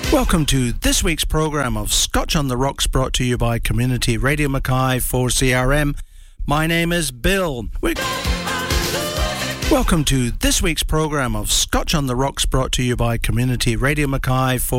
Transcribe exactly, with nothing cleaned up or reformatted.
Welcome to this week's programme of Scotch on the Rocks, brought to you by Community Radio Mackay for C R M. My name is Bill. We- Welcome to this week's programme of Scotch on the Rocks, brought to you by Community Radio Mackay for